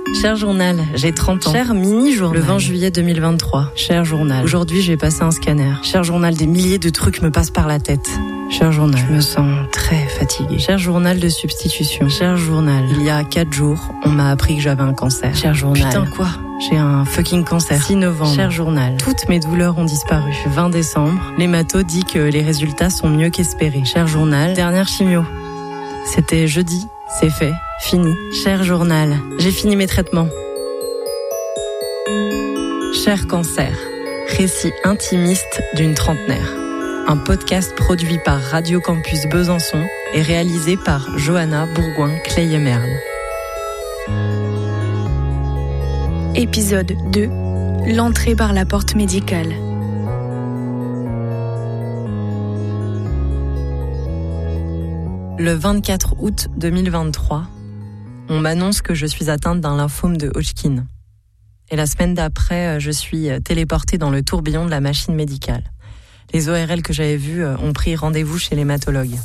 Cher journal, j'ai 30 ans. Cher mini-journal, le 20 juillet 2023. Cher journal, aujourd'hui j'ai passé un scanner. Cher journal, des milliers de trucs me passent par la tête. Cher journal, je me sens très fatiguée. Cher journal de substitution. Cher journal, il y a 4 jours, on m'a appris que j'avais un cancer. Cher journal. Putain quoi ? J'ai un fucking cancer. 6 novembre. Cher journal, toutes mes douleurs ont disparu. 20 décembre, l'hémato dit que les résultats sont mieux qu'espérés. Cher journal, dernière chimio. C'était jeudi, c'est fait, fini. Cher journal, j'ai fini mes traitements. Cher cancer, récit intimiste d'une trentenaire. Un podcast produit par Radio Campus Besançon et réalisé par Johanna Bourgoin-Cleyemerle. Épisode 2. L'entrée par la porte médicale. Le 24 août 2023, on m'annonce que je suis atteinte d'un lymphome de Hodgkin. Et la semaine d'après, je suis téléportée dans le tourbillon de la machine médicale. Les ORL que j'avais vus ont pris rendez-vous chez l'hématologue.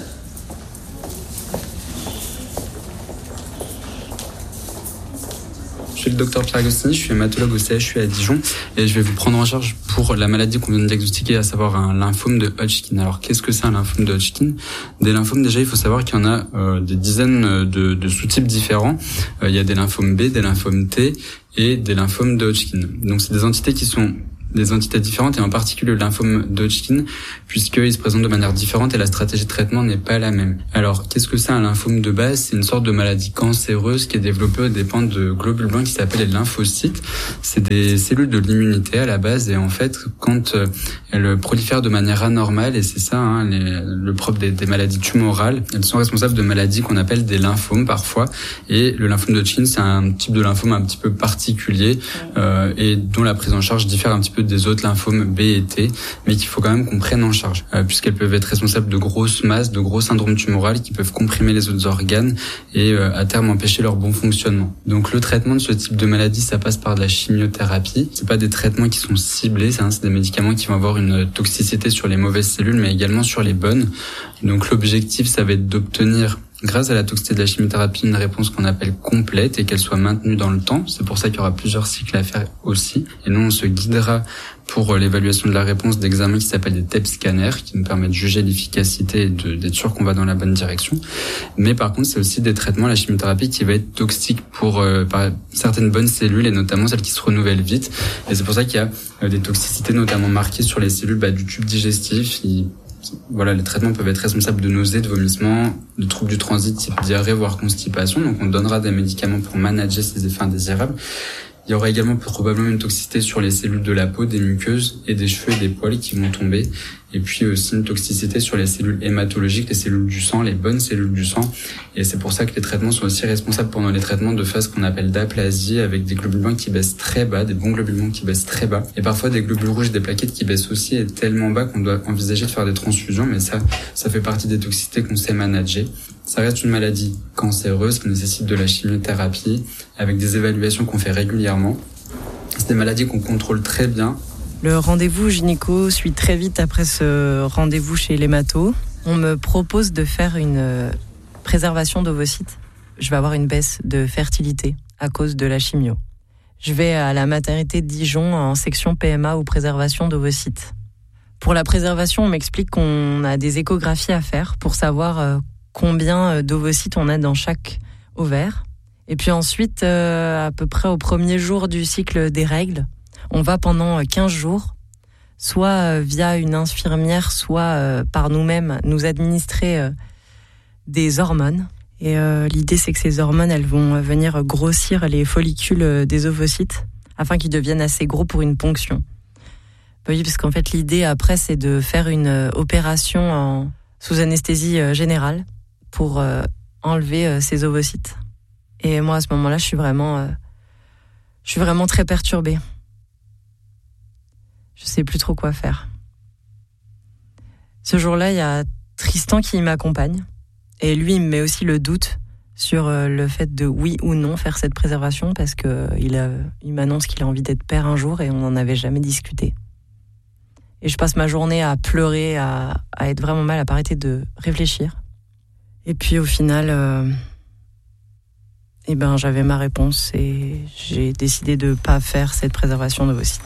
Je suis le docteur Pierre Agostini, je suis hématologue au CHU à Dijon et je vais vous prendre en charge pour la maladie qu'on vient de diagnostiquer, à savoir un lymphome de Hodgkin. Alors qu'est-ce que c'est un lymphome de Hodgkin ? Des lymphomes, déjà il faut savoir qu'il y en a des dizaines de sous-types différents. Il y a des lymphomes B, des lymphomes T et des lymphomes de Hodgkin. Donc c'est des entités qui sont des entités différentes et en particulier le lymphome de Hodgkin puisqu'il se présente de manière différente et la stratégie de traitement n'est pas la même. Alors, qu'est-ce que c'est un lymphome de base ? C'est une sorte de maladie cancéreuse qui est développée aux dépens de globules blancs qui s'appellent les lymphocytes. C'est des cellules de l'immunité à la base et en fait, quand elles prolifèrent de manière anormale, et c'est ça le propre des maladies tumorales, elles sont responsables de maladies qu'on appelle des lymphomes parfois. Et le lymphome de Hodgkin, c'est un type de lymphome un petit peu particulier et dont la prise en charge diffère un petit peu des autres lymphomes B et T, mais qu'il faut quand même qu'on prenne en charge, puisqu'elles peuvent être responsables de grosses masses, de gros syndromes tumorales qui peuvent comprimer les autres organes et à terme empêcher leur bon fonctionnement. Donc le traitement de ce type de maladie, ça passe par de la chimiothérapie. C'est pas des traitements qui sont ciblés, c'est des médicaments qui vont avoir une toxicité sur les mauvaises cellules, mais également sur les bonnes. Donc l'objectif, ça va être d'obtenir, grâce à la toxicité de la chimiothérapie, une réponse qu'on appelle complète et qu'elle soit maintenue dans le temps. C'est pour ça qu'il y aura plusieurs cycles à faire aussi. Et nous, on se guidera pour l'évaluation de la réponse d'examens qui s'appellent des TEP scanners, qui nous permettent de juger l'efficacité et d'être sûr qu'on va dans la bonne direction. Mais par contre, c'est aussi des traitements, la chimiothérapie, qui va être toxique pour certaines bonnes cellules et notamment celles qui se renouvellent vite. Et c'est pour ça qu'il y a des toxicités notamment marquées sur les cellules du tube digestif. Voilà, les traitements peuvent être responsables de nausées, de vomissements, de troubles du transit, type diarrhée, voire constipation. Donc on donnera des médicaments pour manager ces effets indésirables. Il y aura également probablement une toxicité sur les cellules de la peau, des muqueuses et des cheveux et des poils qui vont tomber. Et puis aussi une toxicité sur les cellules hématologiques, les cellules du sang, les bonnes cellules du sang. Et c'est pour ça que les traitements sont aussi responsables pendant les traitements de phase qu'on appelle d'aplasie, avec des globules blancs qui baissent très bas, des bons globules blancs qui baissent très bas. Et parfois des globules rouges, des plaquettes qui baissent aussi et tellement bas qu'on doit envisager de faire des transfusions. Mais ça fait partie des toxicités qu'on sait manager. Ça reste une maladie cancéreuse qui nécessite de la chimiothérapie avec des évaluations qu'on fait régulièrement. C'est des maladies qu'on contrôle très bien. Le rendez-vous gynéco suit très vite après ce rendez-vous chez l'hémato. On me propose de faire une préservation d'ovocytes. Je vais avoir une baisse de fertilité à cause de la chimio. Je vais à la maternité de Dijon en section PMA ou préservation d'ovocytes. Pour la préservation, on m'explique qu'on a des échographies à faire pour savoir combien d'ovocytes on a dans chaque ovaire. Et puis ensuite, à peu près au premier jour du cycle des règles, on va pendant 15 jours, soit via une infirmière, soit par nous-mêmes, nous administrer des hormones. Et l'idée, c'est que ces hormones, elles vont venir grossir les follicules des ovocytes afin qu'ils deviennent assez gros pour une ponction. Oui, parce qu'en fait, l'idée après, c'est de faire une opération sous anesthésie générale pour enlever ces ovocytes. Et moi, à ce moment-là, je suis vraiment très perturbée. Je sais plus trop quoi faire. Ce jour-là, il y a Tristan qui m'accompagne. Et lui, il me met aussi le doute sur le fait de oui ou non faire cette préservation parce que il m'annonce qu'il a envie d'être père un jour et on n'en avait jamais discuté. Et je passe ma journée à pleurer, à être vraiment mal, à pas arrêter de réfléchir. Et puis au final, Et j'avais ma réponse et j'ai décidé de ne pas faire cette préservation d'ovocytes.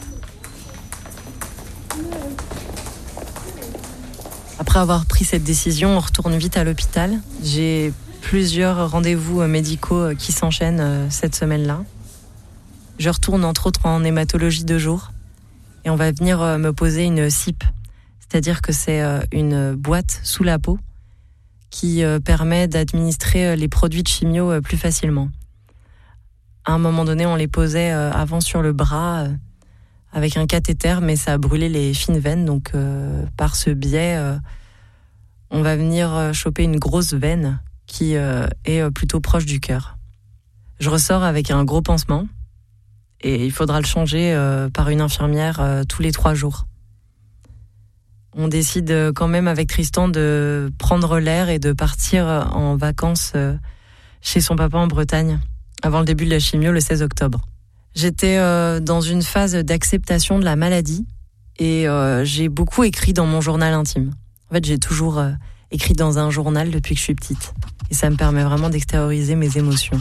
Après avoir pris cette décision, on retourne vite à l'hôpital. J'ai plusieurs rendez-vous médicaux qui s'enchaînent cette semaine-là. Je retourne entre autres en hématologie 2 jours et on va venir me poser une CIP, c'est-à-dire que c'est une boîte sous la peau qui permet d'administrer les produits de chimio plus facilement. À un moment donné, on les posait avant sur le bras avec un cathéter, mais ça a brûlé les fines veines, donc par ce biais, on va venir choper une grosse veine qui est plutôt proche du cœur. Je ressors avec un gros pansement et il faudra le changer par une infirmière tous les 3 jours. On décide quand même avec Tristan de prendre l'air et de partir en vacances chez son papa en Bretagne, avant le début de la chimio, le 16 octobre. J'étais dans une phase d'acceptation de la maladie et j'ai beaucoup écrit dans mon journal intime. En fait, j'ai toujours écrit dans un journal depuis que je suis petite. Et ça me permet vraiment d'extérioriser mes émotions.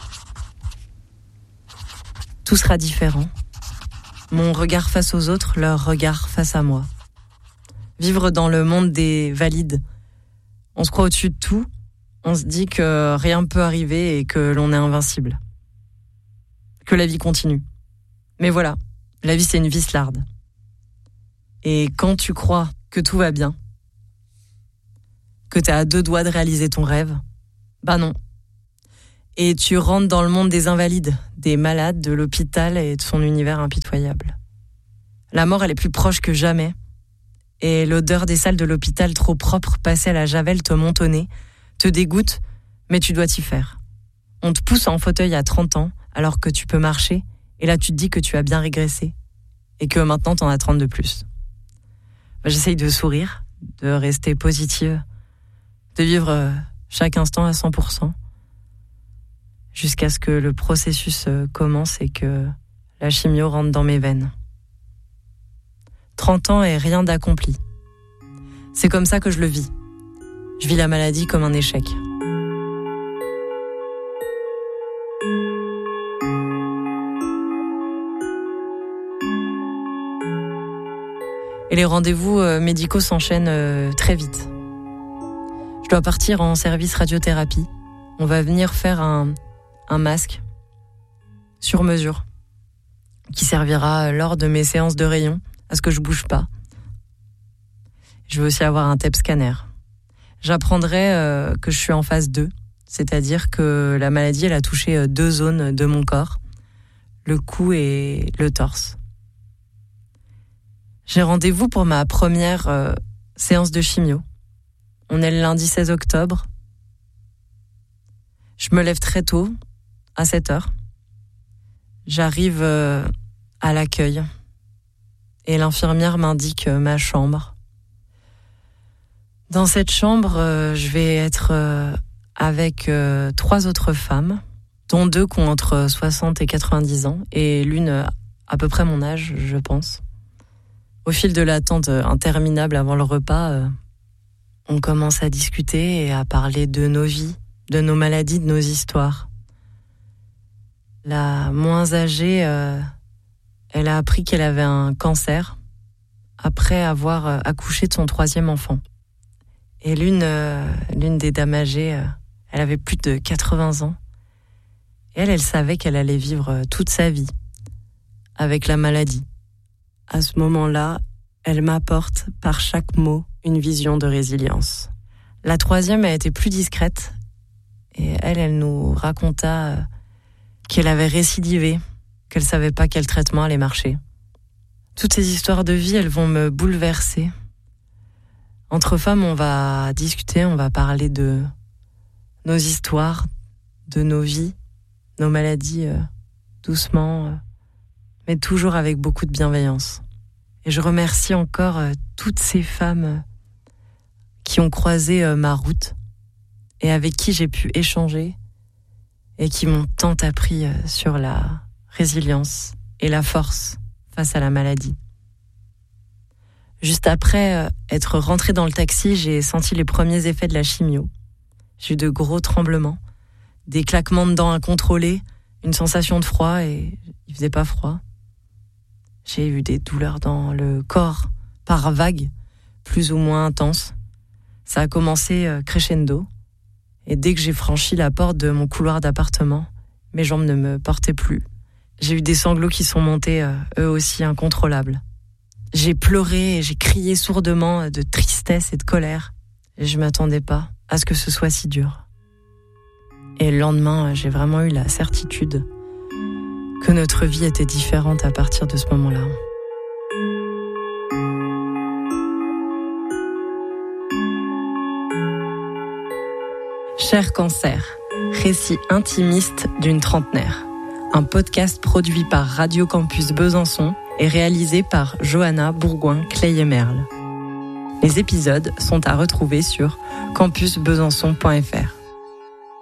Tout sera différent. Mon regard face aux autres, leur regard face à moi. Vivre dans le monde des valides. On se croit au-dessus de tout. On se dit que rien ne peut arriver et que l'on est invincible. Que la vie continue. Mais voilà, la vie c'est une vislarde. Et quand tu crois que tout va bien, que t'es à 2 doigts de réaliser ton rêve, non. Et tu rentres dans le monde des invalides, des malades, de l'hôpital et de son univers impitoyable. La mort, elle est plus proche que jamais. Et l'odeur des salles de l'hôpital trop propres, passées à la javel, te monte au nez, te dégoûte, mais tu dois t'y faire. On te pousse en fauteuil à 30 ans, alors que tu peux marcher, et là tu te dis que tu as bien régressé, et que maintenant t'en as 30 de plus. J'essaye de sourire, de rester positive, de vivre chaque instant à 100%, jusqu'à ce que le processus commence et que la chimio rentre dans mes veines. 30 ans et rien d'accompli. C'est comme ça que je le vis. Je vis la maladie comme un échec. Et les rendez-vous médicaux s'enchaînent très vite. Je dois partir en service radiothérapie. On va venir faire un masque sur mesure qui servira lors de mes séances de rayon à ce que je bouge pas. Je vais aussi avoir un TEP scanner. J'apprendrai que je suis en phase 2, c'est-à-dire que la maladie elle a touché 2 zones de mon corps, le cou et le torse. J'ai rendez-vous pour ma première séance de chimio. On est le lundi 16 octobre. Je me lève très tôt, à 7h. J'arrive à l'accueil et l'infirmière m'indique ma chambre. Dans cette chambre, je vais être avec 3 autres femmes, dont 2 qui ont entre 60 et 90 ans, et l'une à peu près mon âge, je pense. Au fil de l'attente interminable avant le repas, on commence à discuter et à parler de nos vies, de nos maladies, de nos histoires. La moins âgée, elle a appris qu'elle avait un cancer après avoir accouché de son 3e enfant. Et l'une des dames âgées, elle avait plus de 80 ans. Et elle savait qu'elle allait vivre toute sa vie avec la maladie. À ce moment-là, elle m'apporte par chaque mot une vision de résilience. La 3e a été plus discrète et elle nous raconta qu'elle avait récidivé, qu'elle savait pas quel traitement allait marcher. Toutes ces histoires de vie, elles vont me bouleverser. Entre femmes, on va discuter, on va parler de nos histoires, de nos vies, nos maladies, doucement, mais toujours avec beaucoup de bienveillance. Et je remercie encore toutes ces femmes qui ont croisé ma route et avec qui j'ai pu échanger et qui m'ont tant appris sur la résilience et la force face à la maladie. Juste après être rentrée dans le taxi, j'ai senti les premiers effets de la chimio. J'ai eu de gros tremblements, des claquements de dents incontrôlés, une sensation de froid et il faisait pas froid. J'ai eu des douleurs dans le corps, par vagues, plus ou moins intenses. Ça a commencé crescendo. Et dès que j'ai franchi la porte de mon couloir d'appartement, mes jambes ne me portaient plus. J'ai eu des sanglots qui sont montés, eux aussi incontrôlables. J'ai pleuré et j'ai crié sourdement de tristesse et de colère. Et je m'attendais pas à ce que ce soit si dur. Et le lendemain, j'ai vraiment eu la certitude que notre vie était différente à partir de ce moment-là. Cher Cancer, récit intimiste d'une trentenaire. Un podcast produit par Radio Campus Besançon et réalisé par Johanna Bourgoin-Cleyemerle. Les épisodes sont à retrouver sur campusbesançon.fr.